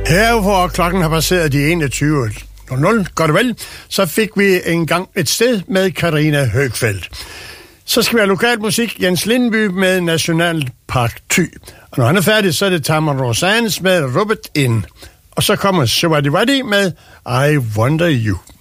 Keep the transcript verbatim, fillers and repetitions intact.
Her hvor klokken har passeret de enogtyve nul nul, godt og vel, så fik vi engang et sted med Karina Høgfeldt. Så skal vi have lokal musik, Jens Lindby med Nationalpark Thy. Og når han er færdig, så er det Tamar Rosanes med Rub It In. Og så kommer Shawadi Wadi med I Wonder You.